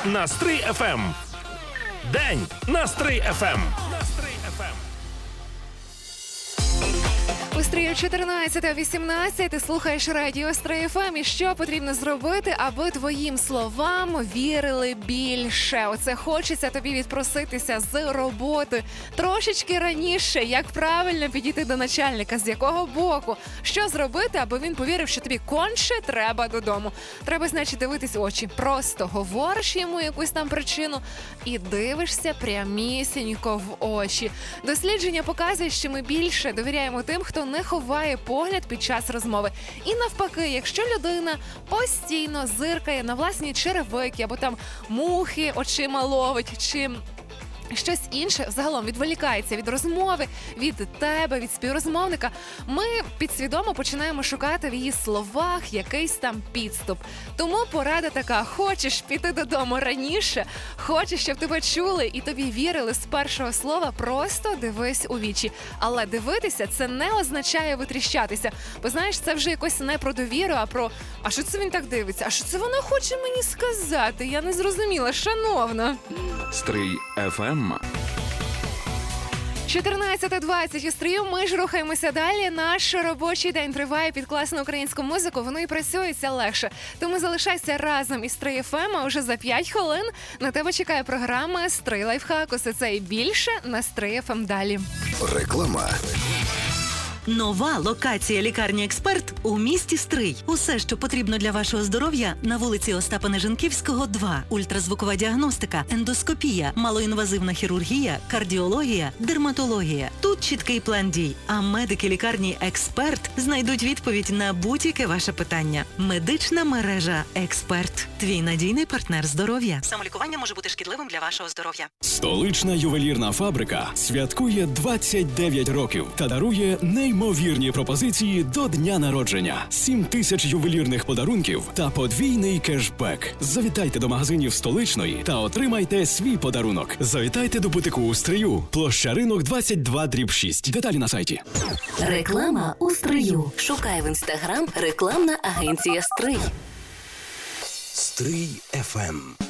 на Стрий ФМ. День на Стрий ФМ. У Стрію 14:18 ти слухаєш радіо Стрий ФМ. І що потрібно зробити, аби твоїм словам вірили більше? Оце хочеться тобі відпроситися з роботи трошечки раніше. Як правильно підійти до начальника, з якого боку? Що зробити, аби він повірив, що тобі конче треба додому? Треба, значить, дивитись в очі. Просто говориш йому якусь там причину і дивишся прямісінько в очі. Дослідження показує, що ми більше довіряємо тим, хто не ховає погляд під час розмови. І навпаки, якщо людина постійно зиркає на власні черевики або там мухи очима ловить, чи щось інше, взагалом відволікається від розмови, від тебе, від співрозмовника, ми підсвідомо починаємо шукати в її словах якийсь там підступ. Тому порада така: хочеш піти додому раніше, хочеш, щоб тебе чули і тобі вірили з першого слова, просто дивись у вічі. Але дивитися – це не означає витріщатися. Бо знаєш, це вже якось не про довіру, а про «а що це він так дивиться? А що це вона хоче мені сказати? Я не зрозуміла, шановна». Стрий ФМ. 14:20 у Стрию. Ми ж рухаємося далі. Наш робочий день триває під класну українську музику. Воно і працюється легше. Тому залишайся разом із Стрий ФМ, а вже за 5 хвилин на тебе чекає програма «Стрий лайфхак». Усе це і більше на Стрий ФМ далі. Реклама. Нова локація лікарні «Експерт» у місті Стрий. Усе, що потрібно для вашого здоров'я, на вулиці Остапа Нежанківського, 2. Ультразвукова діагностика, ендоскопія, малоінвазивна хірургія, кардіологія, дерматологія. Тут чіткий план дій. А медики лікарні «Експерт» знайдуть відповідь на будь-яке ваше питання. Медична мережа «Експерт». Твій надійний партнер здоров'я. Самолікування може бути шкідливим для вашого здоров'я. Столична ювелірна фабрика святкує 29 років та дарує неймовірні пропозиції до дня народження. 7 тисяч ювелірних подарунків та подвійний кешбек. Завітайте до магазинів Столичної та отримайте свій подарунок. Завітайте до бутику у Стрию. Площа Ринок 22/6. Деталі на сайті. Реклама у Стрию. Шукай в Інстаграм рекламна агенція Стрий. Стрий ФМ.